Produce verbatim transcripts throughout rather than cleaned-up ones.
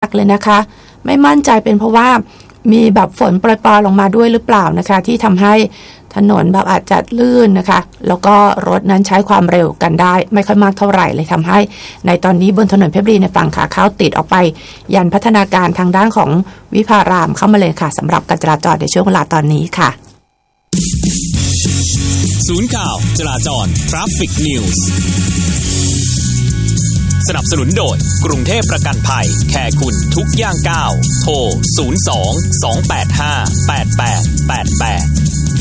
เลยนะคะไม่มั่นใจเป็นเพราะว่ามีแบบฝนโปรยปลายลงมาด้วยหรือเปล่านะคะที่ทำให้ถนนแบบอาจจะลื่นนะคะแล้วก็รถนั้นใช้ความเร็วกันได้ไม่ค่อยมากเท่าไหร่เลยทำให้ในตอนนี้บนถนนเพชรบุรีในฝั่งขาเข้าติดออกไปยันพัฒนาการทางด้านของวิภารามเข้ามาเลยค่ะสำหรับการจราจรในช่วงเวลาตอนนี้ค่ะศูนย์ข่าวจราจร Traffic News สนับสนุนโดยกรุงเทพประกันภัยแคร์คุณทุกย่างก้าวโทรศูนย์ สอง สอง แปด ห้า แปด แปด แปด แปด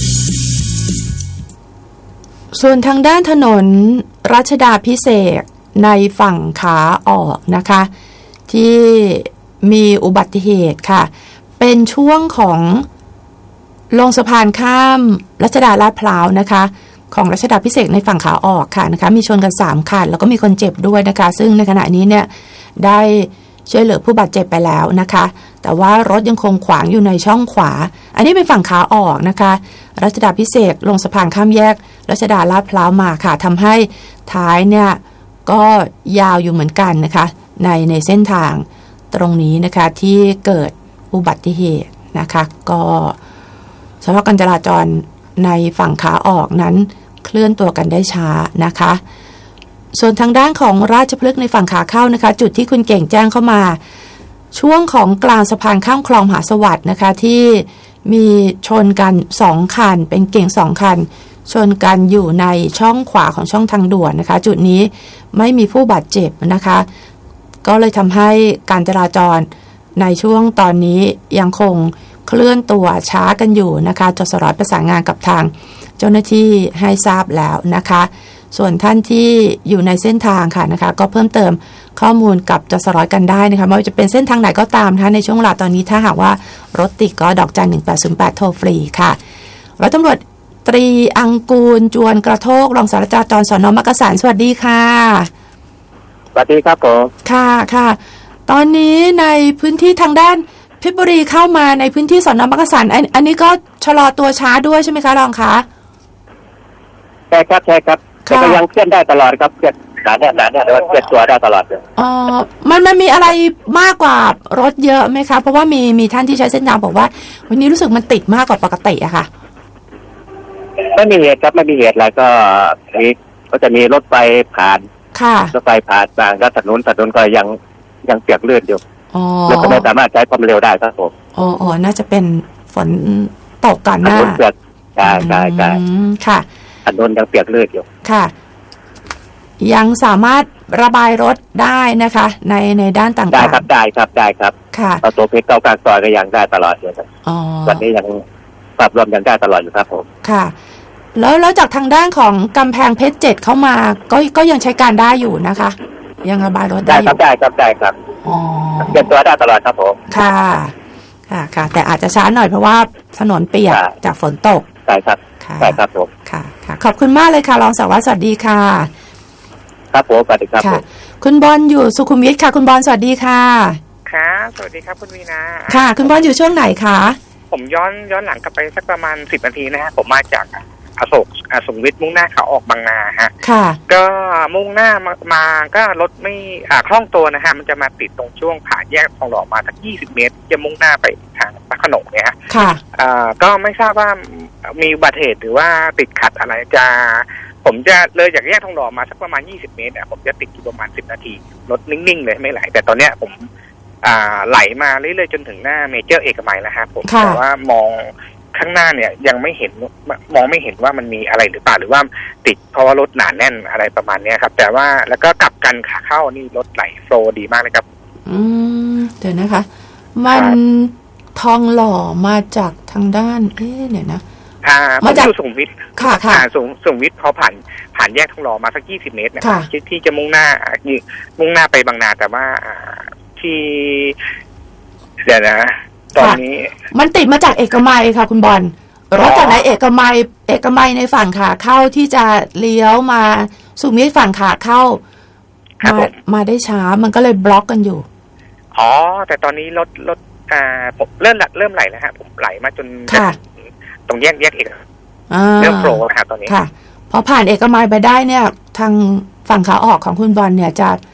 ส่วนทางด้านถนนรัชดาภิเษกในฝั่งขาออกนะคะที่มีอุบัติเหตุค่ะเป็นช่วงของลงสะพานข้ามรัชดาลาดพร้าวนะคะของรัชดาภิเษกในฝั่งขาออกค่ะนะคะมีชนกันสามคันแล้วก็มีคนเจ็บด้วยนะคะซึ่งในขณะนี้เนี่ยได้ช่วยเหลือผู้บาดเจ็บไปแล้วนะคะแต่ว่ารถยังคงขวางอยู่ในช่องขวาอันนี้เป็นฝั่งขาออกนะคะรัชดาภิเษกลงสะพานข้ามแยกรัชดาลาดพร้าวมาค่ะทำให้ท้ายเนี่ยก็ยาวอยู่เหมือนกันนะคะในในเส้นทางตรงนี้นะคะที่เกิดอุบัติเหตุนะคะก็สภาพการจราจรในฝั่งขาออกนั้นเคลื่อนตัวกันได้ช้านะคะส่วนทางด้านของราชพฤกษ์ในฝั่งขาเข้านะคะจุดที่คุณเก่งแจ้งเข้ามาช่วงของกลางสะพานข้ามคลองมหาสวัสดิ์นะคะที่มีชนกันสองคันเป็นเก่งสองคันชนกันอยู่ในช่องขวาของช่องทางด่วนนะคะจุดนี้ไม่มีผู้บาดเจ็บนะคะก็เลยทำให้การจราจรในช่วงตอนนี้ยังคงเคลื่อนตัวช้ากันอยู่นะคะจสรประสานงานกับทางเจ้าหน้าที่ให้ทราบแล้วนะคะส่วนท่านที่อยู่ในเส้นทางค่ะนะคะก็เพิ่มเติมข้อมูลกับจสรกันได้นะคะไม่ว่าจะเป็นเส้นทางไหนก็ตามนะคะในช่วงเวลาตอนนี้ถ้าหากว่ารถติดก็ดอกจันหนึ่งแปดศูนย์แปดโทรฟรีค่ะร้อยตำรวจตรีอังกูลจวนกระโทกรองสารวัตรจราจรสน.มักกะสันสวัสดีค่ะสวัสดีครับผมค่ะค่ะตอนนี้ในพื้นที่ทางด้านเพชรบุรีเข้ามาในพื้นที่สน.มักกะสันอันอันนี้ก็ชะลอตัวช้าด้วยใช่ไหมคะรองคะใช่ครับใช่ครับแต่ก็ยังเคลื่อนได้ตลอดครับเคลื่อนหนาแน่นหนาแน่นแล้วเคลื่อนตัวได้ตลอดเลยอ๋อมันมันมีอะไรมากกว่ารถเยอะไหมคะเพราะว่ามีมีท่านที่ใช้เส้นทางบอกว่าวันนี้รู้สึกมันติดมากกว่าปกติอะค่ะไม่มีเหตุครับไม่มีเหตุอะไรก็นี้ก็จะมีรถไฟผ่านค่ะรถไฟผ่านบางก็ถนนถนนก็ยังยังเปียกลื่นอยู่อ๋อรถก็ไม่สามารถใช้ความเร็วได้ครับผมอ๋ออ๋อน่าจะเป็นฝนตกก่อนหน้าถนนเปียกใช่ใช่ใช่ค่ะถนนยังเปียกลื่นอยู่ค่ะยังสามารถระบายรถได้นะคะในในด้านต่างๆได้ครับได้ครับได้ครับค่ะเอาตัวเพชรเก้ากลางซอยก็ยังได้ตลอดอยู่ครับอ๋อวันนี้ยังปรับรวมยังได้ตลอดอยู่ครับผมค่ะแล้วแล้วจากทางด้านของกำแพงเพชรเจ็ดเข้ามาก็ก็ยังใช้การได้อยู่นะคะยังระบายรถได้ครับได้ครับได้ครับอ๋อเก็บตัวได้ตลอดครับผมค่ะค่ะค่ะแต่อาจจะช้าหน่อยเพราะว่าถนนเปียกจากฝนตกใช่ครับใช่ครับผมค่ะค่ะขอบคุณมากเลยค่ะรองสารวัตรสวัสดีค่ะครับผมสวัสดีครับค่ะคุณบอลอยู่สุขุมวิทค่ะคุณบอลสวัสดีค่ะครับสวัสดีครับคุณวีนาค่ะคุณบอลอยู่ช่วงไหนคะผมย้อนย้อนหลังกลับไปสักประมาณสิบนาทีนะฮะผมมาจากอโศกอสุขุมวิทมุ่งหน้าขาออกบางนาฮะค่ะก็มุ่งหน้ามามาก็รถไม่อ่าคล่องตัวนะฮะมันจะมาติดตรงช่วงผ่านแยกทองหล่อมาสักยี่สิบเมตรจะมุ่งหน้าไปทางพระโขนงเนี่ยฮะค่ะอ่าก็ไม่ทราบว่ามีอุบัติเหตุหรือว่าติดขัดอะไรจะผมจะเลยจากแยกทองหล่อมาสักประมาณยี่สิบเมตรอ่ะผมจะติดอยู่ประมาณสิบนาทีรถนิ่งๆเลยไม่ไหลแต่ตอนเนี้ยผมอ่าไหลมาเรื่อยๆจนถึงหน้าเมเจอร์เอกมัยแล้วฮะผมแต่ว่ามองข้างหน้าเนี่ยยังไม่เห็นมองไม่เห็นว่ามันมีอะไรหรือเปล่าหรือว่าติดเพราะว่ารถหนาแน่นอะไรประมาณนี้ครับแต่ว่าแล้วก็กลับกันขาเข้านี่รถไหลโฟลว์ดีมากเลยครับอืมเดี๋ยวนะคะมันทองหล่อมาจากทางด้านเอ๊ะเนี่ยนะอ่ามาจากสุขุมวิทค่ะค่ะสุขุมวิทพอผ่านผ่านแยกทองหล่อมาสักยี่สิบเมตรนะครับที่จะมุ่งหน้ามุ่งหน้าไปบางนาแต่ว่าที่เดี๋ยวนะตอนนี้มันติดมาจากเอกมัยค่ะคุณบอลรถจากไหนเอกมัยเอกมัยในฝั่งขาเข้าที่จะเลี้ยวมาสุขุมวิทฝั่งขาเข้ามามาได้ช้ามันก็เลยบล็อกกันอยู่อ๋อแต่ตอนนี้รถรถอ่าผมเริ่มเริ่มไหลแล้วฮะผมไหลมาจนตรงแยกแยกเอกเริ่มโปรนะฮะตอนนี้ค่ะพอผ่านเอกมัยไปได้เนี่ยทางฝั่งขาออกของคุณบอลเนี่ยจะ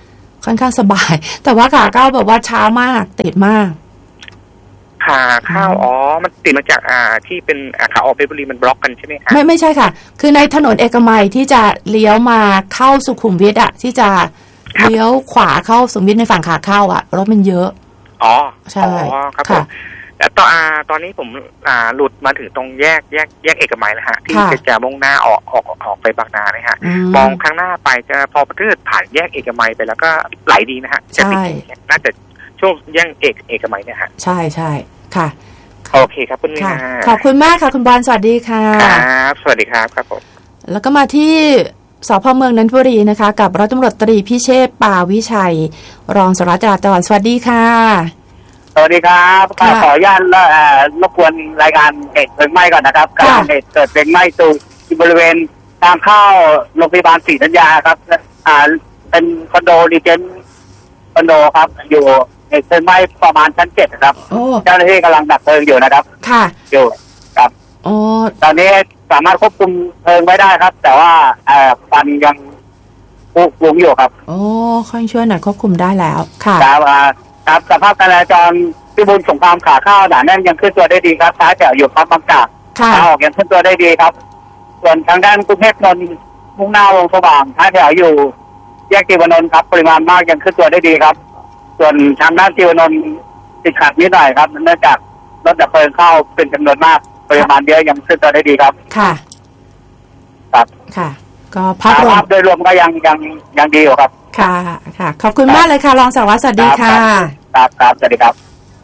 ค่อนข้างสบายแต่ว่าขาเข้าแบบว่าช้ามากติดมากขาเข้าอ๋อมันติดมาจากอ่าที่เป็นขาออกเพชรบุรีมันบล็อกกันใช่ไหมคะไม่ไม่ใช่ค่ะคือในถนนเอกมัยที่จะเลี้ยวมาเข้าสุขุมวิทอ่ะที่จะเลี้ยวขวาเข้าสุขุมวิทในฝั่งขาเข้าอ่ะรถมันเยอะอ๋อใช่ครับผมแต่ตอนอ่าตอนนี้ผมอ่าหลุดมาถึงตรงแยกแยกแยกเอกมัยแล้วฮะที่จะจะมุ่งหน้าออกออกออกไปบางนาเลยฮะมองข้างหน้าไปจะพอประเทศผ่านแยกเอกมัยไปแล้วก็ไหลดีนะฮะจะติดน่าจะช่วงแยกเอกเอกมัยเนี่ยฮะใช่ใช่ค่ะโอเคครับคุณค่ะขอบคุณมากค่ะคุณบอลสวัสดีค่ะครับสวัสดีครับครับผมแล้วก็มาที่สพเมืองนนทบุรีนะคะกับร้อยตำรวจตรีพิเชษฐ์ปาวิชัยรองสารวัตรจราจรสวัสดีค่ะสวัสดีครับขออนุญาตรบกวนรายงานเหตุเพลิงไหม้ก่อนนะครับการเหตุเกิดเพลิงไหม้ที่บริเวณทางเข้าโรงพยาบาลศรีธัญญาครับอ่าเป็นคอนโดรีเจนต์คอนโดครับอยู่เหตุเพลิงไหม้ประมาณชั้นเจ็ดครับเจ้าหน้าที่กำลังดับเพลิงอยู่นะครับค่ะอยู่ครับตอนนี้สามารถควบคุมเพลิงไว้ได้ครับแต่ว่าควันยังฟุ้งอยู่ครับโอ้ค่อยช่วยหน่อยควบคุมได้แล้วค่ะครับครับสภาพการจราจรที่บุญสงครามขาเข้าหนาแน่นยังเคลื่อนตัวได้ดีครับช้าแถวอยู่ปั๊มบางจากขาออกยังเคลื่อนตัวได้ดีครับส่วนทางด้านกรุงเทพนนท์มุ่งหน้าวงสว่างช้าแถวอยู่แยกติวนนท์ครับปริมาณมากยังเคลื่อนตัวได้ดีครับส่วนทางด้านติวนนท์ติดขัดนิดหน่อยครับเนื่องจากรถดับเพลิงเข้าเป็นจำนวนมากปริมาณเยอะยังเคลื่อนตัวได้ดีครับค่ะครับค่ะก็ภาพรวมโดยรวมก็ยังยังยังดีอยู่ครับค่ะค่ะขอบคุณมากเลยค่ะรองสารวัตรสวัสดีค่ะครับครับสวัสดีครับ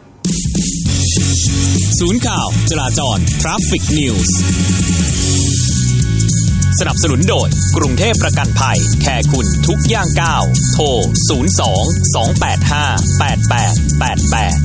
ศูนย์ข่าวจราจร Traffic News สนับสนุนโดยกรุงเทพประกันภัยแคร์คุณทุกย่างก้าวโทรศูนย์ สอง สอง แปด ห้า แปด แปด แปด แปด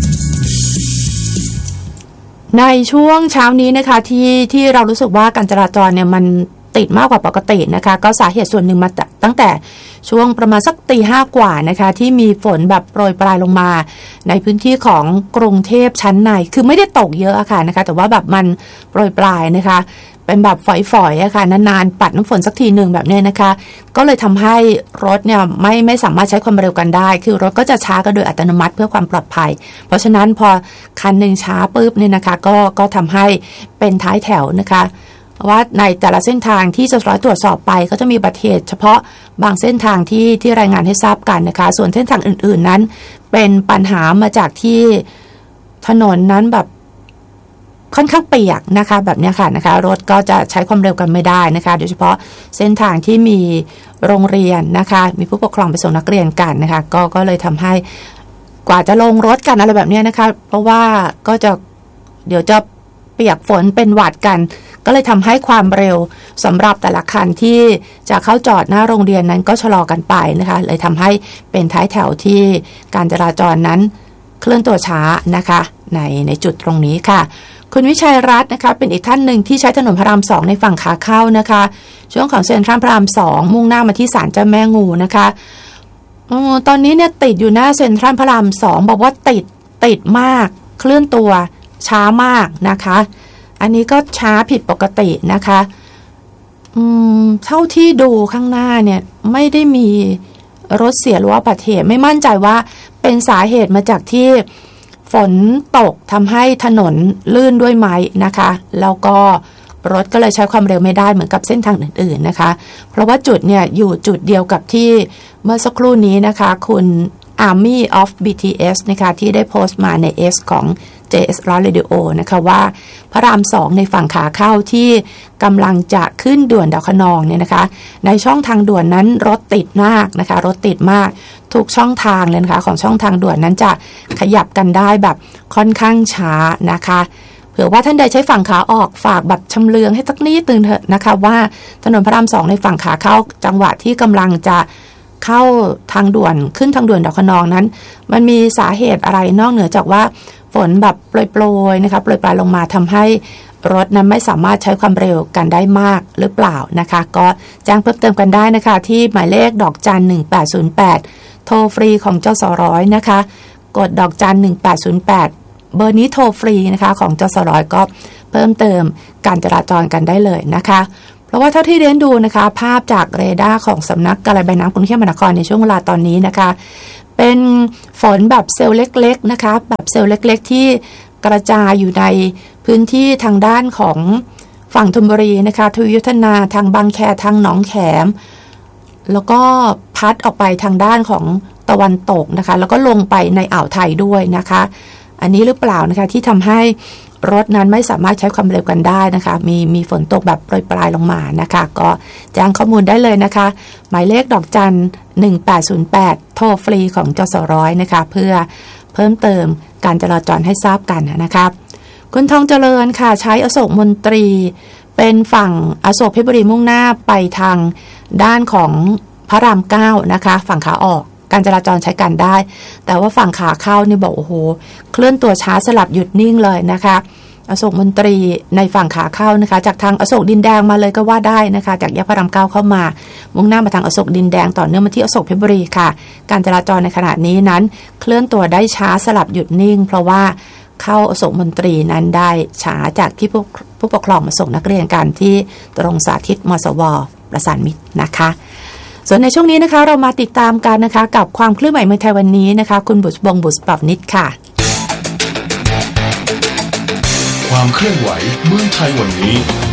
ในช่วงเช้านี้นะคะที่ที่เรารู้สึกว่าการจราจรเนี่ยมันติดมากกว่าปกตินะคะก็สาเหตุส่วนหนึ่งมาตั้งแต่ช่วงประมาณสักตีห้ากว่านะคะที่มีฝนแบบโปรยปลายลงมาในพื้นที่ของกรุงเทพชั้นในคือไม่ได้ตกเยอะอะค่ะนะคะแต่ว่าแบบมันโปรยปลายนะคะเป็นแบบฝอยๆอะค่ะนานๆปัดน้ำฝนสักทีหนึ่งแบบนี้นะคะก็เลยทำให้รถเนี่ยไม่ไม่สามารถใช้ความเร็วกันได้คือรถก็จะช้ากันโดยอัตโนมัติเพื่อความปลอดภัยเพราะฉะนั้นพอคันหนึ่งช้าปุ๊บเนี่ยนะคะก็ก็ทำให้เป็นท้ายแถวนะคะว่าในแต่ละเส้นทางที่จะตรวจสอบไปก็จะมีอุบัติเหตุเฉพาะบางเส้นทางที่ที่รายงานให้ทราบกันนะคะส่วนเส้นทางอื่นๆนั้นเป็นปัญหามาจากที่ถนนนั้นแบบค่อนข้างเปียกนะคะแบบนี้ค่ะนะคะรถก็จะใช้ความเร็วกันไม่ได้นะคะโดยเฉพาะเส้นทางที่มีโรงเรียนนะคะมีผู้ปกครองไปส่งนักเรียนกันนะคะก็ก็เลยทำให้กว่าจะลงรถกันอะไรแบบนี้นะคะเพราะว่าก็จะเดี๋ยวจะเปียกฝนเป็นหวัดกันก็เลยทำให้ความเร็วสำหรับแต่ละคันที่จะเข้าจอดหน้าโรงเรียนนั้นก็ชะลอกันไปนะคะเลยทำให้เป็นท้ายแถวที่การจราจรนั้นเคลื่อนตัวช้านะคะในในจุดตรงนี้ค่ะคุณวิชัยรัตน์นะคะเป็นอีกท่านหนึ่งที่ใช้ถนนพระรามสองในฝั่งขาเข้านะคะช่วงของเซ็นทรัลพระรามสองมุ่งหน้ามาที่ศาลเจ้าแม่งูนะคะอ๋อตอนนี้เนี่ยติดอยู่หน้าเซ็นทรัลพระรามสองบอกว่าติดติดมากเคลื่อนตัวช้ามากนะคะอันนี้ก็ช้าผิดปกตินะคะอืมเท่าที่ดูข้างหน้าเนี่ยไม่ได้มีรถเสียหรือว่าอุบัติเหตุไม่มั่นใจว่าเป็นสาเหตุมาจากที่ฝนตกทำให้ถนนลื่นด้วยไหมนะคะแล้วก็รถก็เลยใช้ความเร็วไม่ได้เหมือนกับเส้นทางอื่นๆนะคะเพราะว่าจุดเนี่ยอยู่จุดเดียวกับที่เมื่อสักครู่นี้นะคะคุณ Army of บี ที เอส นะคะที่ได้โพสต์มาใน X ของ เจ เอส Radio นะคะว่าพระรามสองในฝั่งขาเข้าที่กำลังจะขึ้นด่วนดาวคะนองเนี่ยนะคะในช่องทางด่วนนั้นรถติดมากนะคะรถติดมากทุกช่องทางเลยนะคะของช่องทางด่วนนั้นจะขยับกันได้แบบค่อนข้างช้านะคะเผื่อว่าท่านใดใช้ฝั่งขาออกฝากแบบชำเลืองให้สักนิดนึงเถอะนะคะว่าถนนพระรามสองในฝั่งขาเข้าจังหวะที่กำลังจะเข้าทางด่วนขึ้นทางด่วนดาวคะนองนั้นมันมีสาเหตุอะไรนอกเหนือจากว่าฝนแบบโปรยๆนะคะโปรยปลายลงมาทำให้รถนั้นไม่สามารถใช้ความเร็วกันได้มากหรือเปล่านะคะก็แจ้งเพิ่มเติมกันได้นะคะที่หมายเลขดอกจันหนึ่งแปดศูนย์แปดโทรฟรีของจสร้อยนะคะกดดอกจันหนึ่งแปดศูนย์แปดเบอร์นี้โทรฟรีนะคะของจสร้อยก็เพิ่มเติมการจราจรกันได้เลยนะคะเพราะว่าเท่าที่เรียนดูนะคะภาพจากเรดาร์ของสำนักการระบายน้ำกรุงเทพมหานครในช่วงเวลาตอนนี้นะคะเป็นฝนแบบเซลล์เล็กๆนะคะแบบเซลล์เล็กๆที่กระจายอยู่ในพื้นที่ทางด้านของฝั่งธนบุรีนะคะทวีวัฒนาทางบางแคทางหนองแขมแล้วก็พัดออกไปทางด้านของตะวันตกนะคะแล้วก็ลงไปในอ่าวไทยด้วยนะคะอันนี้หรือเปล่านะคะที่ทำให้รถนั้นไม่สามารถใช้ความเร็วกันได้นะคะมีมีฝนตกแบบโปรยปลายลงมานะคะก็แจ้งข้อมูลได้เลยนะคะหมายเลขดอกจันหนึ่งแปดศูนย์แปดโทรฟรีของจสร้อยนะคะเพื่อเพิ่มเติมการจราจรให้ทราบกันนะคะคุณทองเจริญค่ะใช้อโศกมนตรีเป็นฝั่งอโศกเพชรบุรีมุ่งหน้าไปทางด้านของพระรามเก้านะคะฝั่งขาออกการจราจรใช้กันได้แต่ว่าฝั่งขาเข้านี่บอกโอ้โหเคลื่อนตัวช้าสลับหยุดนิ่งเลยนะคะอโศกมนตรีในฝั่งขาเข้านะคะจากทางอโศกดินแดงมาเลยก็ว่าได้นะคะจากแยกพระรามเก้าเข้ามามุ่งหน้ามาทางอโศกดินแดงต่อเนื่องมาที่อโศกเพชรบุรีค่ะการจราจรในขณะนี้นั้นเคลื่อนตัวได้ช้าสลับหยุดนิ่งเพราะว่าเข้าอโศกมนตรีนั้นได้ช้าจากที่ผู้ผู้ปกครองมาส่งนักเรียนกันที่ตรงสาธิตมสวประสานมิตรนะคะส่วนในช่วงนี้นะคะเรามาติดตามกันนะคะกับความเคลื่อนไหวเมืองไทยวันนี้นะคะคุณบุษบงบุษปรับนิดค่ะความเคลื่อนไหวเมืองไทยวันนี้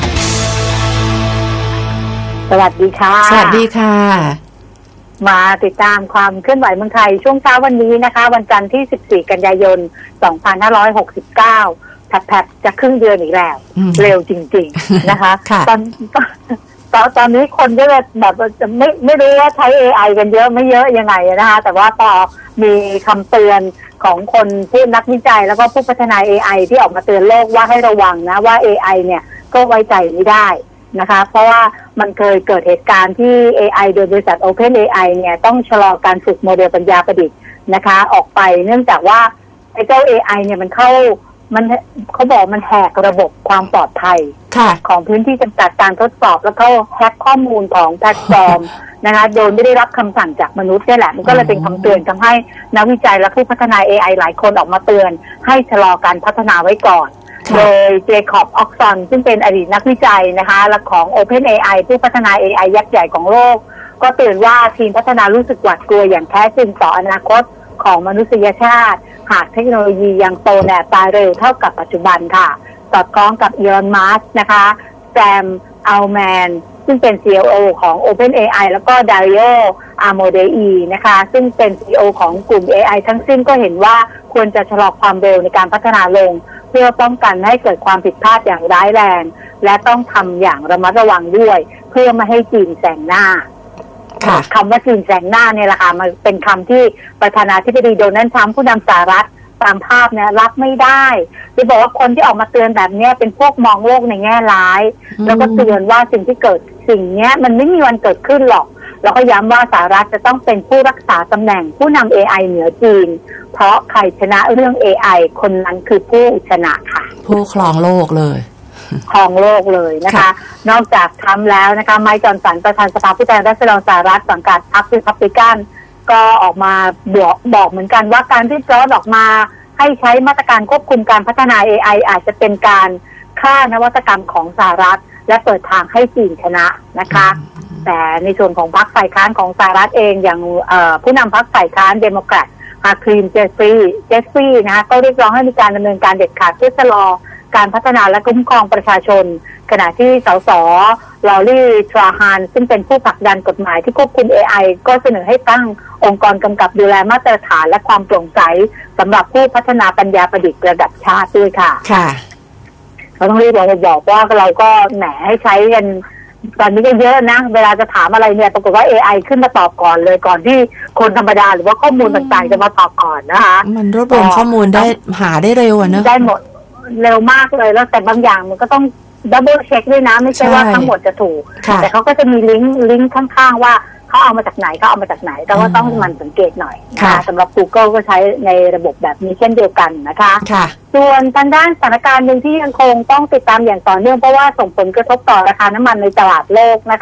สวัสดีค่ะสวัสดีค่ะมาติดตามความเคลื่อนไหวเมืองไทยช่วงเช้าวันนี้นะคะวันจันทร์ที่สิบสี่กันยายนสองพันห้าร้อยหกสิบเก้าแผดๆจะครึ่งเดือนอีกแล้วเร็วจริงๆนะคะตอนตอนตอนนี้คนก็แบบไม่ไม่รู้ว่าใช้ เอ ไอ กันเยอะไม่เยอะยังไงนะคะแต่ว่าพอมีคำเตือนของคนผู้นักวิจัยแล้วก็ผู้พัฒนา เอ ไอ ที่ออกมาเตือนโลกว่าให้ระวังนะว่า เอ ไอ เนี่ยก็ไว้ใจไม่ได้นะคะเพราะว่ามันเคยเกิดเหตุการณ์ที่ เอ ไอ โดยบริษัท OpenAI เนี่ยต้องชะลอการฝึกโมเดลปัญญาประดิษฐ์นะคะออกไปเนื่องจากว่าไอ้เจ้า เอ ไอ เนี่ยมันเข้ามันเขาบอกมันแหกระบบความปลอดภัยของพื้นที่จำกัดการทดสอบแล้วก็แฮกข้อมูลของแพลตฟอร์มนะคะโดยไม่ได้รับคำสั่งจากมนุษย์นี่แหละมันก็เลยเป็นคำเตือนทำให้นักวิจัยและผู้พัฒนา เอ ไอ หลายคนออกมาเตือนให้ชะลอการพัฒนาไว้ก่อนโดยเจคอบออกซอนซึ่งเป็นอดีตนักวิจัยนะคะและของ OpenAI ผู้พัฒนา เอ ไอ ยักษ์ใหญ่ของโลกก็เตือนว่าทีมพัฒนารู้สึกหวาดกลัวอย่างแท้จริงต่ออนาคตของมนุษยชาติหากเทคโนโลยียังโตแน่ตายเร็วเท่ากับปัจจุบันค่ะสอดคล้องกับอีลอน มัสก์นะคะแซม อัลแมนซึ่งเป็น ซี อี โอ ของ OpenAI แล้วก็ Dario Amodei นะคะซึ่งเป็น ซี อี โอ ของกลุ่ม เอ ไอ ทั้งสิ้นก็เห็นว่าควรจะชะลอความเร็วในการพัฒนาลงเพื่อป้องกันให้เกิดความผิดพลาดอย่างร้ายแรงและต้องทำอย่างระมัดระวังด้วยเพื่อไม่ให้จีนแซงหน้าคำว่าจีนแซงหน้าเนี่ยแหละค่ะมันเป็นคำที่ประธานาธิบดีโดนัลด์ทรัมป์ผู้นำสหรัฐตามภาพเนี่ยรับไม่ได้ที่บอกว่าคนที่ออกมาเตือนแบบนี้เป็นพวกมองโลกในแง่ร้ายแล้วก็เตือนว่าสิ่งที่เกิดสิ่งนี้มันไม่มีวันเกิดขึ้นหรอกแล้วก็ย้ำว่าสหรัฐจะต้องเป็นผู้รักษาตำแหน่งผู้นำ เอ ไอ เหนือจีนเพราะใครชนะเรื่อง เอ ไอ คนนั้นคือผู้ชนะค่ะผู้ครองโลกเลยครองโลกเลยนะคะนอกจากทำแล้วนะคะไมค์จอห์นสันประธานสภาผู้แทนราษฎรสหรัฐสังกัดพรรครีพับลิกันก็ออกมาบอกบอกเหมือนกันว่าการที่จอร์จออกมาให้ใช้มาตรการควบคุมการพัฒนา เอ ไอ อาจจะเป็นการฆ่านวัตกรรมของสหรัฐและเปิดทางให้จีนชนะนะคะแต่ในส่วนของพรรคฝ่ายค้านของสหรัฐเองอย่างผู้นำพรรคฝ่ายค้านเดโมแครตฮาครีมเจฟฟรีย์เจฟฟรีย์นะคะก็เรียกร้องให้มีการดำเนินการเด็ดขาดเพื่อชะลอการพัฒนาและคุ้มครองประชาชนขณะที่สสลอรี่ทราฮานซึ่งเป็นผู้ผลักดันกฎหมายที่ควบคุม เอ ไอ ก็เสนอให้ตั้งองค์กรกำกับดูแลมาตรฐานและความโปร่งใสสำหรับผู้พัฒนาปัญญาประดิษฐ์ระดับชาติด้วยค่ะค่ะเราต้องรีบบอกว่าเราก็แหมให้ใช้กันตอนนี้ก็เยอะนะเวลาจะถามอะไรเนี่ยปรากฏว่า เอ ไอ ขึ้นมาตอบก่อนเลยก่อนที่คนธรรมดาหรือว่าข้อมูลต่างๆจะมาตอบก่อนนะคะมันรวบรวมข้อมูลได้หาได้เร็วนะได้หมดเร็วมากเลยแล้วแต่บางอย่างมันก็ต้องดับเบิลเช็คด้วยนะไม่ใช่ว่าทั้งหมดจะถูกแต่เขาก็จะมีลิงก์ลิงก์ข้างๆว่าเขาเอามาจากไหนเขาเอามาจากไหนแต่ว่าต้องมันสังเกตหน่อยนะคะสำหรับ Google ก็ใช้ในระบบแบบนี้เช่นเดียวกันนะคะส่วนทางด้านสถานการณ์หนึ่งที่ยังคงต้องติดตามอย่างต่อเนื่องเพราะว่าส่งผลกระทบต่อราคาน้ำมันในตลาดโลกนะคะ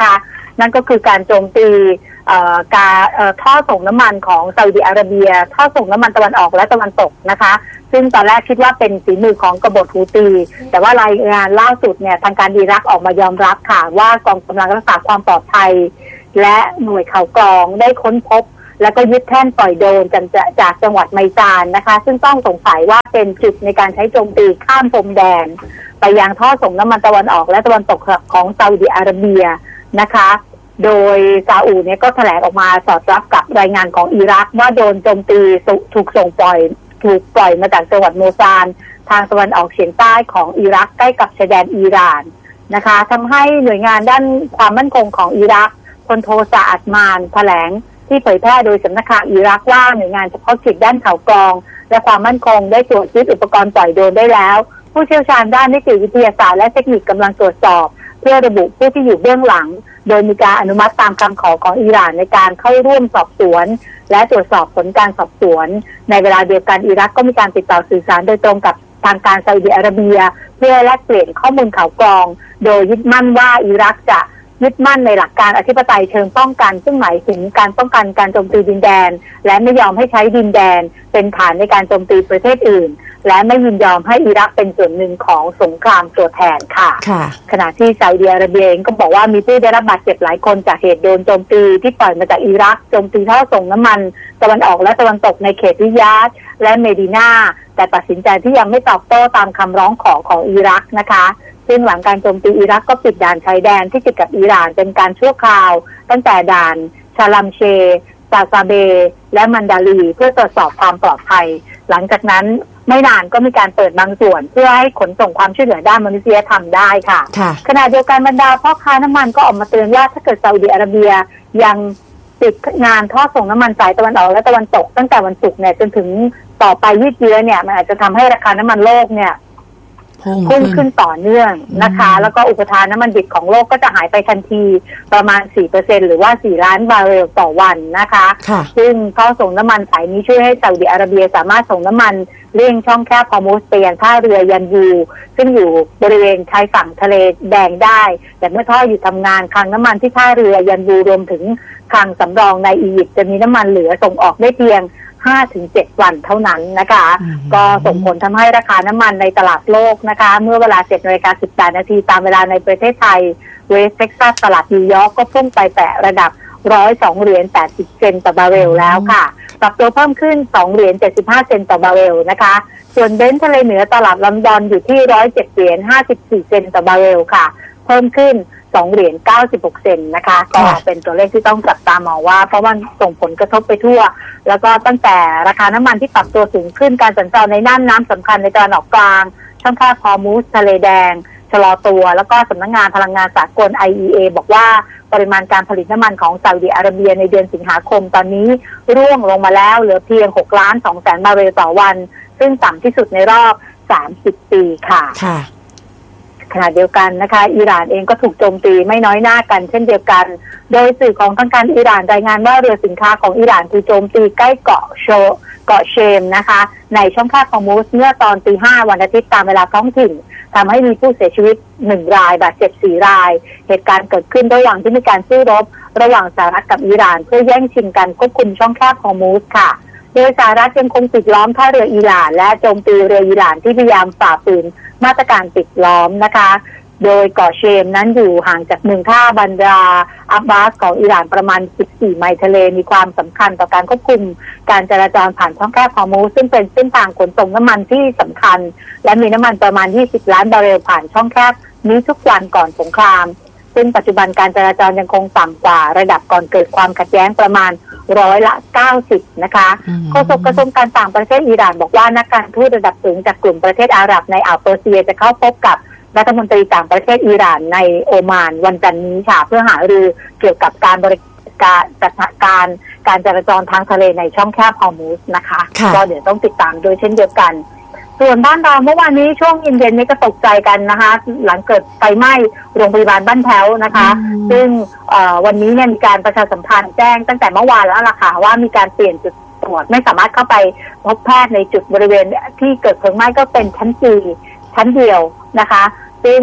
นั่นก็คือการโจมตีการท่อส่งน้ำมันของซาอุดิอาระเบียท่อส่งน้ำมันตะวันออกและตะวันตกนะคะซึ่งตอนแรกคิดว่าเป็นฝีมือของกบฏฮูตีแต่ว่ารายงานล่าสุดเนี่ยทางการอิรักออกมายอมรับค่ะว่ากองกำลังรักษาความปลอดภัยและหน่วยข่าวกรองได้ค้นพบแล้วก็ยึดแท่นปล่อยโดรนจากจากจังหวัดไมซานนะคะซึ่งต้องสงสัยว่าเป็นจุดในการใช้โจมตีข้ามพรมแดนไปยังท่อส่งน้ำมันตะวันออกและตะวันตกของซาอุดิอาระเบียนะคะโดยซาอุเนี่ยก็แถลงออกมาสอดรับกับรายงานของอิรักว่าโดนโจมตีถูกส่งปล่อยถูกปล่อยมาจากจังหวัดโมซานทางตะวันออกเฉียงใต้ของอิรักใกล้กับชายแดนอิหร่านนะคะทำให้หน่วยงานด้านความมั่นคงของอิรักพลโทซาอัดมานแถลงที่เผยแพร่โดยสำนักข่าวอิรักว่าหน่วยงานเฉพาะกิจด้านข่าวกรองและความมั่นคงได้ตรวจยึดอุปกรณ์ปล่อยโดรนได้แล้วผู้เชี่ยวชาญด้านนิติวิทยาศาสตร์และเทคนิคกำลังตรวจสอบเพื่อระบุผู้ที่อยู่เบื้องหลังโดยมีการอนุมัติตามคำขอของอิหร่านในการเข้าร่วมสอบสวนและตรวจสอบผลการสอบสวนในเวลาเดียวกันอิรักก็มีการติดต่อสื่อสารโดยตรงกับทางการซาอุดิอาระเบียเพื่อแลกเปลี่ยนข้อมูลข่าวกรองโดยยึดมั่นว่าอิรักจะยึดมั่นในหลักการอธิปไตยเชิงป้องกันซึ่งหมายถึงการป้องกันการโจมตีดินแดนและไม่ยอมให้ใช้ดินแดนเป็นฐานในการโจมตีประเทศอื่นและไม่ยินยอมให้อิรักเป็นส่วนหนึ่งของสงครามตัวแทนค่ะขณะที่ซาอุดิอาระเบียเองก็บอกว่ามีผู้ได้รับบาดเจ็บหลายคนจากเหตุโดนโจมตีที่ปล่อยมาจากอิรักโจมตีท่อส่งน้ำมันตะวันออกและตะวันตกในเขตริยาดและเมดินาแต่ตัดสินใจที่ยังไม่ตอบโต้ตามคำร้องขอของอิรักนะคะซึ่งหลังการโจมตีอิรักก็ปิดด่านชายแดนที่ติดกับอิหร่านเป็นการชั่วคราวตั้งแต่ด่านชาลัมเชซาซาเบและมันดาลีเพื่อตรวจสอบความปลอดภัยหลังจากนั้นไม่นานก็มีการเปิดบางส่วนเพื่อให้ขนส่งความช่วยเหลือด้านมนุษยธรรมได้ค่ะขณะเดียวกันบรรดาพ่อค้าน้ำมันก็ออกมาเตือนว่าถ้าเกิดซาอุดิอาระเบียยังปิดงานท่อส่งน้ำมันสายตะวันออกและตะวันตกตั้งแต่วันศุกร์เนี่ยจนถึงต่อไปยืดเยื้อเนี่ยมันอาจจะทำให้ราคาน้ำมันโลกเนี่ยพุ่งขึ้นต่อเนื่องนะคะแล้วก็อุปทานน้ำมันดิบของโลกก็จะหายไปทันทีประมาณ สี่เปอร์เซ็นต์ หรือว่าสี่ล้านบาร์เรลต่อวันนะคะซึ่งท่อส่งน้ำมันสายนี้ช่วยให้ซาอุดิอาระเบียสามารถส่งน้ำมันเลี่ยงช่องแคบฮอร์มุซไปยังท่าเรือยันยูซึ่งอยู่บริเวณชายฝั่งทะเลแดงได้แต่เมื่อท่อหยุดทำงานคลังน้ำมันที่ท่าเรือยันยูรวมถึงคลังสำรองในอียิปต์จะมีน้ำมันเหลือส่งออกได้เพียงห้าถึงเจ็ด วันเท่านั้นนะคะก็ส่งผลทำให้ราคาน้ำมันในตลาดโลกนะคะเมื่อเวลา เจ็ดนาฬิกาสิบแปดนาทีตามเวลาในประเทศไทยเวสต์เท็กซัสตลาดนิวยอร์กก็พุ่งไปแตะระดับหนึ่งร้อยสองเหรียญแปดสิบเซนต์ต่อบาร์เรลแล้วค่ะปรับตัวเพิ่มขึ้นสองเหรียญเจ็ดสิบห้าเซนต์ต่อบาร์เรลนะคะส่วนเบนซ์ทะเลเหนือตลาดลอนดอนอยู่ที่หนึ่งร้อยเจ็ดเหรียญห้าสิบสี่เซนต์ต่อบาร์เรลค่ะเพิ่มขึ้นสองเหรียญเก้าสิบหกเซนต์นะคะก็เป็นตัวเลขที่ต้องจับตามองว่าเพราะมันส่งผลกระทบไปทั่วแล้วก็ตั้งแต่ราคาน้ำมันที่ปรับตัวสูงขึ้นการสัญจรในน่านน้ำสำคัญในตะวันออกกลางช่องแคบฮอร์มุซทะเลแดงชะลอตัวแล้วก็สำนักงานพลังงานสากล ไอ อี เอ บอกว่าปริมาณการผลิตน้ำมันของซาอุดิอาระเบียในเดือนสิงหาคมตอนนี้ร่วงลงมาแล้วเหลือเพียงหกล้านสองแสนบาร์เรลต่อวันซึ่งต่ำที่สุดในรอบสามสิบปีค่ะขณะเดียวกันนะคะอิหร่านเองก็ถูกโจมตีไม่น้อยหน้ากันเช่นเดียวกันโดยสื่อของทางการอิหร่านรายงานว่าเรือสินค้าของอิหร่านถูกโจมตีใกล้เกาะโชเกาะเชมนะคะในช่องแคบฮอร์มุซเมื่อตอนตีห้าวันอาทิตย์ตามเวลาท้องถิ่นทำให้มีผู้เสียชีวิตหนึ่งรายบาดเจ็บสี่รายเหตุการณ์เกิดขึ้นระหว่างที่มีการสู้รบระหว่างสหรัฐกับอิหร่านเพื่อแย่งชิงกันควบคุมช่องแคบฮอร์มุซค่ะโดยสหรัฐยังคงปิดล้อมท่าเรืออิหร่านและโจมตีเรืออิหร่านที่พยายามฝ่าฝืนมาตรการปิดล้อมนะคะโดยเกาะเชมนั้นอยู่ห่างจากเมืองท่าบันดาอับบาสของอิหร่านประมาณสิบสี่ไมล์ทะเลมีความสำคัญต่อการควบคุมการจราจรผ่านช่องแคบฮอร์มุซซึ่งเป็นเส้นทางขนส่งน้ำมันที่สำคัญและมีน้ำมันประมาณยี่สิบล้านบาร์เรลผ่านช่องแคบนี้ทุกวันก่อนสงครามซึ่งปัจจุบันการจราจรยังคงต่ำกว่าระดับก่อนเกิดความขัดแย้งประมาณร้อยละเก้าสิบนะคะโฆษกกระทรวงการต่างประเทศอิหร่านบอกว่านักการทูตระดับสูงจากกลุ่มประเทศอาหรับในอ่าวเปอร์เซียจะเข้าพบกับรัฐมนตรีต่างประเทศอิหร่านในโอมานวันจันทร์นี้ค่ะเพื่อหารือเกี่ยวกับการบริการจัดการการจราจรทางทะเลในช่องแคบฮอร์มุซนะคะก็เดี๋ยวต้องติดตามโดยเช่นเดียวกันส่วนบ้านเราเมื่อวานนี้ช่วงเย็นๆนี้ก็ตกใจกันนะคะหลังเกิดไฟไหม้โรงพยาบาลบ้านแพ้วนะคะซึ่งวันนี้เนี่ยมีการประชาสัมพันธ์แจ้งตั้งแต่เมื่อวานแล้วล่ะค่ะว่ามีการเปลี่ยนจุดตรวจไม่สามารถเข้าไปพบแพทย์ในจุดบริเวณที่เกิดเพลิงไหม้ก็เป็นชั้นจีชั้นเดียวนะคะซึ่ง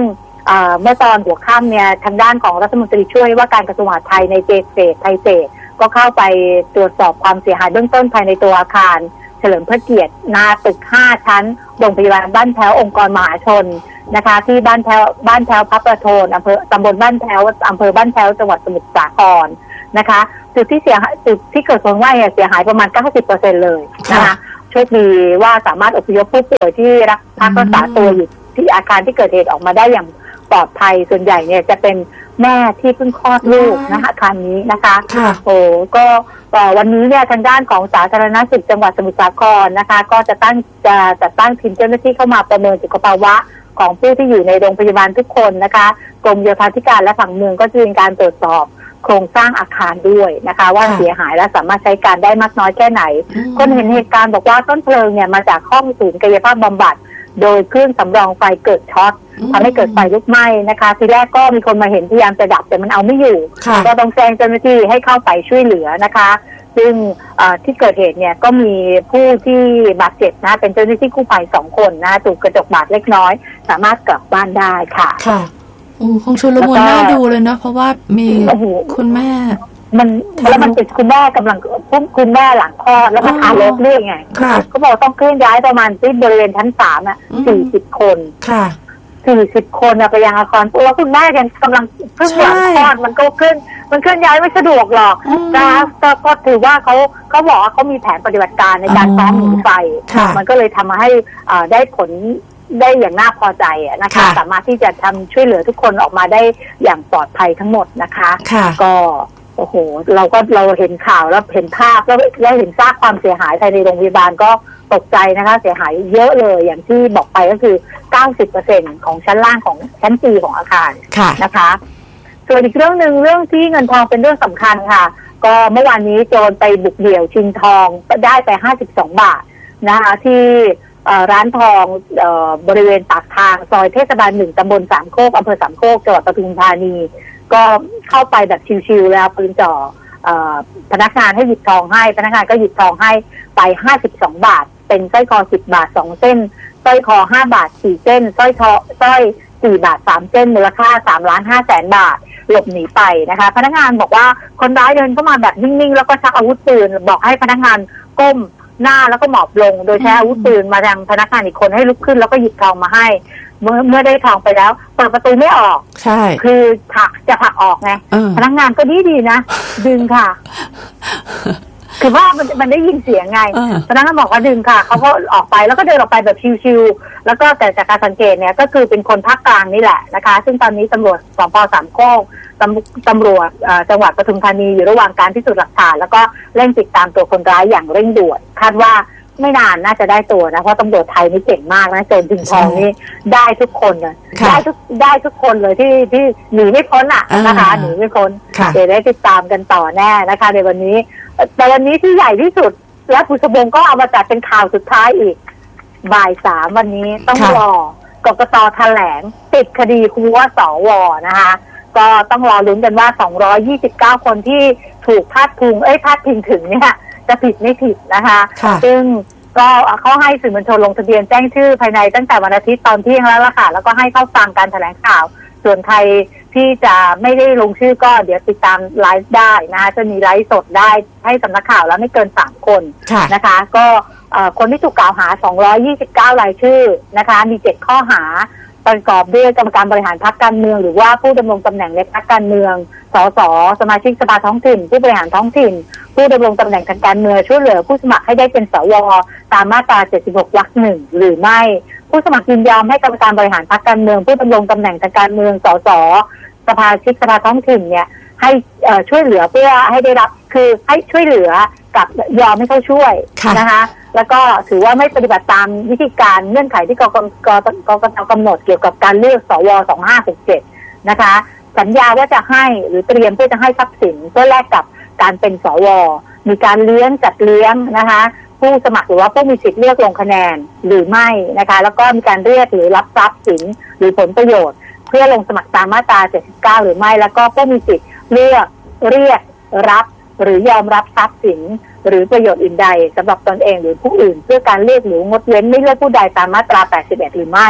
เมื่อตอนหัวค่ำเนี่ยทางด้านของรัฐมนตรีช่วยว่าการกระทรวงมหาดไทยในเจเศษไทยเศษก็เข้าไปตรวจสอบความเสียหายเบื้องต้นภายในตัวอาคารเฉลิมพระเกียรตินาตึกห้าชั้นโรงพยาบาลบ้านแพ้วองค์กรมหาชนนะคะที่บ้านแพ้วบ้านแพ้วพระประโทนอำเภอตำบลบ้านแพ้วอำเภอบ้านแพ้วจังหวัดสมุทรสาครนะคะจุดที่เสียหายจุดที่เกิดเพลิงไหม้เสียหายประมาณ เก้าสิบเปอร์เซ็นต์ เลยนะคะโชคดีว่าสามารถอพยพผู้ป่วยที่รักพักรักษาตัวอยู่ที่อาคารที่เกิดเหตุออกมาได้อย่างปลอดภัยส่วนใหญ่เนี่ยจะเป็นแม่ที่เพิ่งคลอดลูกนะคะอาคารนี้นะคะโอ้ก็วันนี้เนี่ยทางด้านของสาธารณสุขจังหวัดสมุทรสาครนะคะก็จะตั้งจะจัดตั้งทีมเจ้าหน้าที่เข้ามาประเมินสุขภาวะของผู้ที่อยู่ในโรงพยาบาลทุกคนนะคะกรมโยธาธิการและผังเมืองก็จะมีการตรวจสอบโครงสร้างอาคารด้วยนะคะว่าเสียหายและสามารถใช้การได้มากน้อยแค่ไหนคนเห็นเหตุการณ์บอกว่าต้นเพลิงเนี่ยมาจากห้องศูนย์กายภาพบำบัดโดยเครื่องสำรองไฟเกิดช็อตทำให้เกิดไฟลุกไหม้นะคะทีแรกก็มีคนมาเห็นพยายามจะดับแต่มันเอาไม่อยู่ก็ต้องแจ้งเจ้าหน้าที่ให้เข้าไปช่วยเหลือนะคะซึ่งที่เกิดเหตุเนี่ยก็มีผู้ที่บาดเจ็บนะเป็นเจ้าหน้าที่กู้ภัยสองคนนะถูกกระจกบาดเล็กน้อยสามารถกลับบ้านได้ค่ะค่ะโอ้คงชุลมุนน่าดูเลยเนาะเพราะว่ามีคุณแม่มันแล้วมันเป็นคุณแม่กำลังพุ่งคุณแม่หลังคลอดแล้วก็ทารกด้วยไงเขาบอกต้องเคลื่อนย้ายประมาณที่บริเวณชั้นสามอ่ะสี่สิบคนค่ะสี่สิบคนอะไปยังอาคารแล้วคุณแม่ยังกำลังเพิ่งหลังคลอดมันก็เคลื่อนมันเคลื่อนย้ายไม่สะดวกหรอกนะก็ถือว่าเขาเขาบอกว่าเขามีแผนปฏิบัติการในการซ้อมหนีไฟมันก็เลยทำให้ได้ผลได้อย่างน่าพอใจนะคะสามารถที่จะทำช่วยเหลือทุกคนออกมาได้อย่างปลอดภัยทั้งหมดนะคะก็โอ้โหเราก็เราเห็นข่าวแล้วเห็นภาพแล้วแล้วเห็นซากความเสียหายภายในโรงพยาบาลก็ตกใจนะคะเสียหายเยอะเลยอย่างที่บอกไปก็คือ เก้าสิบเปอร์เซ็นต์ ของชั้นล่างของชั้นจีของอาคารนะคะส่วนอีกเรื่องนึงเรื่องที่เงินทองเป็นเรื่องสำคัญค่ะก็เมื่อวานนี้โจรไปบุกเดี่ยวชิงทองได้ไปห้าสิบสองบาทนะคะที่ร้านทองบริเวณปากทางซอยเทศบาลหนึ่งตำบลสามโคกอำเภอสามโคกจังหวัดปทุมธานีก็เข้าไปแบบชิวๆแล้วปืนจ่อพนักงานให้หยิบทองให้พนักงานก็หยิบทองให้ไปห้าสิบสองบาทเป็นสร้อยคอสิบบาทสองเส้นสร้อยคอห้าบาทสี่เส้นสร้อยคอสร้อยสี่บาทสามเส้นมูลค่าสามล้านห้าแสนบาทหลบหนีไปนะคะพนักงานบอกว่าคนร้ายเดินเข้ามาแบบนิ่งๆแล้วก็ชักอาวุธปืนบอกให้พนักงานก้มหน้าแล้วก็หมอบลงโดยใช้อาวุธปืนมาทางพนักงานอีกคนให้ลุกขึ้นแล้วก็หยิบทองมาให้เมื่อเมื่อได้ทองไปแล้วเปิดประตูไม่ออกใช่คือผลักจะผลักออกไงพนักงานก็ดีดีนะดึงค่ะคือว่ามันมันได้ยินเสียงไงพนักงานบอกว่าดึงค่ะเขาก็ออกไปแล้วก็เดินออกไปแบบชิวๆแล้วก็แต่จากการสังเกตเนี่ยก็คือเป็นคนภาคกลางนี่แหละนะคะซึ่งตอนนี้ตำรวจสพสามโคกตำตำรวจจังหวัดปทุมธานีอยู่ระหว่างการพิสูจน์หลักฐานแล้วก็เร่งติดตามตัวคนร้ายอย่างเร่งด่วนคาดว่าไม่นานน่าจะได้ตัวนะเพราะตำรวจไทยนี่เก่งมากนะโจรชิงทองนี่ได้ทุกคนนะได้ทุกได้ทุกคนเลยที่ที่หนีไม่พ้นอ่ะนะคะหนีไม่พ้นเดี๋ยวได้ติดตามกันต่อแน่นะคะในวันนี้แต่วันนี้ที่ใหญ่ที่สุดและผู้ชมก็เอามาจัดเป็นข่าวสุดท้ายอีกบ่ายสามวันนี้ต้องรอกกต.แถลงปิดคดีหัวสวนะคะก็ต้องรอลุ้นกันว่าสองร้อยยี่สิบเก้าคนที่ถูกพาดพิงเอ้ยพาดพิงถึงเนี่ยจะผิดไม่ผิดนะคะซึ่งก็เขาให้สื่อมวลชนลงทะเบียนแจ้งชื่อภายในตั้งแต่วันอาทิตย์ตอนเที่ยงแล้วล่ะค่ะแล้วก็ให้เข้าฟังการแถลงข่าวส่วนใครที่จะไม่ได้ลงชื่อก็เดี๋ยวติดตามไลฟ์ได้นะคะจะมีไลฟ์สดได้ให้สำนักข่าวแล้วไม่เกินสามคนนะคะก็คนที่ถูกกล่าวหาสองร้อยยี่สิบเก้ารายชื่อนะคะมีเจ็ดข้อหาประกอบด้วยกรรมการบริหารพรรคการเมืองหรือว่าผู้ดำรงตำแหน่งในพรรคการเมืองสสสมาชิกสภาท้องถิ่นผู้บริหารท้องถิ่นผู้ดำรงตำแหน่งทางการเมืองช่วยเหลือผู้สมัครให้ได้เป็นสวตามมาตราเจ็ดสิบหกวรรคหนึ่งหรือไม่ผู้สมัครยินยอมให้กรรมการบริหารพรรคการเมืองผู้ดำรงตำแหน่งทางการเมืองสสสภาชิกสภาท้องถิ่นเนี่ยให้ช่วยเหลือเพื่อให้ได้รับคือให้ช่วยเหลือกับยอมให้เขาช่วยนะคะแล้วก็ถือว่าไม่ปฏิบัติตามวิธีการเงื่อนไขที่กกกกกตกำหนดเกี่ยวกับการเลือกสวสองห้าหกเจ็ดนะคะสัญญาว่าจะให้หรือเตรียมเพื่อจะให้ทรัพย์สินเพื่อแลกกับการเป็นสวมีการเลี้ยงจัดเลี้ยงนะคะผู้สมัครหรือว่าผู้มีสิทธิ์เลือกลงคะแนนหรือไม่นะคะแล้วก็มีการเรียกหรือรับทรัพย์สินหรือผลประโยชน์เพื่อลงสมัครตามมาตราเจ็ดสิบเก้าหรือไม่แล้วก็ผู้มีสิทธิ์เลือกเรียกรับหรือยอมรับทรัพย์สินหรือประโยชน์อื่นใดสำหรับตนเองหรือผู้อื่นเพื่อการเลือกหรืองดเว้นไม่เลือกผู้ใดตามมาตราแปดสิบเอ็ดหรือไม่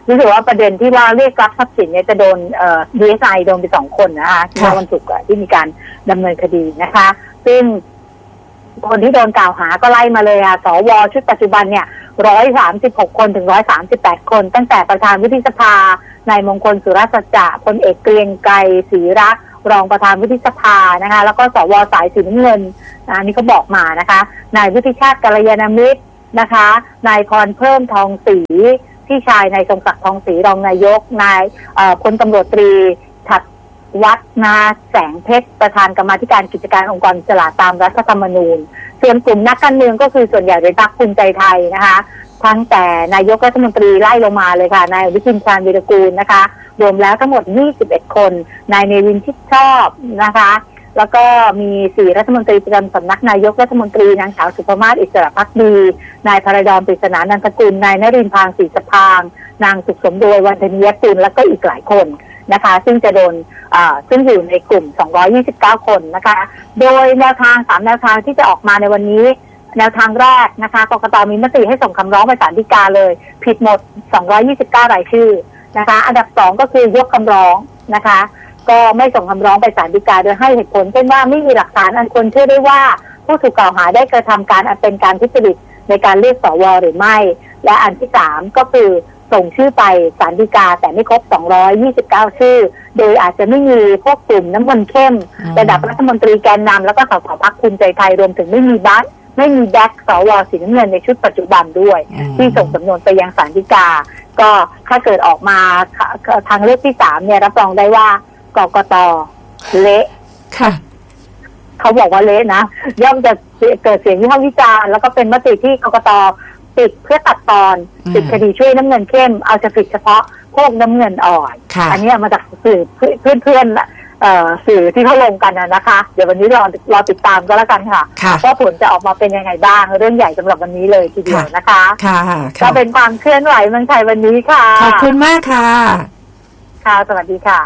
รู้สึกว่าประเด็นที่ว่าเรียกรับทรัพย์สินเนี่ยจะโดนเอ่อ ดี เอส ไอ โดนไปสองคนนะคะที่วันศุกร์ที่มีการดำเนินคดีนะคะซึ่งคนที่โดนกล่าวหาก็ไล่มาเลยอ่ะสวชุดปัจจุบันเนี่ยหนึ่งร้อยสามสิบหกคนถึงหนึ่งร้อยสามสิบแปดคนตั้งแต่ประธานวุฒิสภานายมงคลสุรสัจจะพลเอกเกรียงไกรศรีรักษ์รองประธานวุฒิสภานะคะแล้วก็สวสายสีน้ำเงินอันนี้เขาบอกมานะคะนายวุฒิชาติกัลยาณมิตรนะคะนายพรเพิ่มทองศรีพี่ชายนายทรงศักดิ์ทองศรีรองนายกนายพลตำรวจตรีถัดวัฒนาแสงเพชรประธานกรรมาธิการกิจการองค์กรอิสระตามรัฐธรรมนูญส่วนกลุ่มนักการเมืองก็คือส่วนใหญ่เป็นพรรคภูมิใจไทยนะคะทั้งแต่นายกรัฐมนตรีไล่ลงมาเลยค่ะนายอนุทินชาญวีรกูลนะคะรวมแล้วทั้งหมดยี่สิบเอ็ดคนนายเนวินชิดชอบนะคะแล้วก็มีสี่รัฐมนตรีประจำสำนักนายกรัฐมนตรีนางสาวสุภมาศอิสระภักดีนายพระดอนปริศนานันทกุลนายนรินทร์พางศรีสะพางนางสุขสมโดยวันธนียกุลแล้วก็อีกหลายคนนะคะซึ่งจะโดนอ่าซึ่งอยู่ในกลุ่มสองร้อยยี่สิบเก้าคนนะคะโดยแนวทางสามแนวทางที่จะออกมาในวันนี้แนวทางแรกนะคะกกต.มีมติให้ส่งคำร้องไปศาลฎีกาเลยผิดหมดสองร้อยยี่สิบเก้ารายชื่อนะคะอันดับสองก็คือยกคำร้องนะคะก็ไม่ส่งคำร้องไปศาลฎีกาโดยให้เหตุผลเช่นว่าไม่มีหลักฐานอันควรเชื่อได้ว่าผู้ถูกกล่าวหาได้กระทำการอันเป็นการทุจริตในการเลือกสวหรือไม่และอันที่สามก็คือส่งชื่อไปศาลฎีกาแต่ไม่ครบสองร้อยยี่สิบเก้าชื่อโดยอาจจะไม่มีพวกกลุ่มน้ำมันเข้มระดับรัฐมนตรีแกนนำแล้วก็สสพรรคภูมิใจไทยรวมถึงไม่มีบัตรไม่มีแบ็คสวสีน้ำเงินในชุดปัจจุบันด้วยที่ส่งสำนวนไปยังศาลฎีกาก็ถ้าเกิดออกมาทางเลือกที่สามเนี่ยรับรองได้ว่ากกต.เละค่ะเขาบอกว่าเละนะย่อมจะเกิดเสียงวิพากษ์วิจารณ์แล้วก็เป็นมติที่กกต.ปิดเพื่อตัดตอนปิดคดีช่วยน้ำเงินเข้มเอาจะปิดเฉพาะพวกน้ำเงินอ่อนอันนี้มาจากสื่อเพื่อนๆสื่อที่เขาลงกันนะคะเดี๋ยววันนี้รอรอติดตามก็แล้วกันค่ะว่าผลจะออกมาเป็นยังไงบ้างเรื่องใหญ่สำหรับวันนี้เลยทีเดียวนะคะค่ะก็เป็นความเคลื่อนไหวเมืองไทยวันนี้ค่ะขอบคุณมากค่ะค่ะสวัสดีค่ะ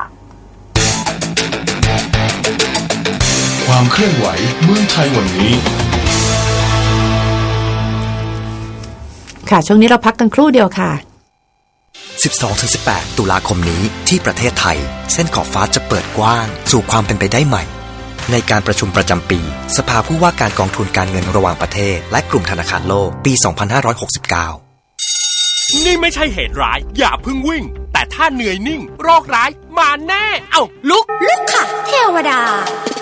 ความเคลื่อนไหวเมืองไทยวันนี้ค่ะช่วงนี้เราพักกันครู่เดียวค่ะสิบสองถึงสิบแปด ตุลาคมนี้ที่ประเทศไทยเส้นขอบฟ้าจะเปิดกว้างสู่ความเป็นไปได้ใหม่ในการประชุมประจำปีสภาผู้ว่าการกองทุนการเงินระหว่างประเทศและกลุ่มธนาคารโลกปี สองพันห้าร้อยหกสิบเก้านี่ไม่ใช่เหตุร้ายอย่าเพิ่งวิ่งแต่ถ้าเหนื่อยนิ่งโรคร้ายมาแน่เอ้าลุกลุกค่ะเทวดา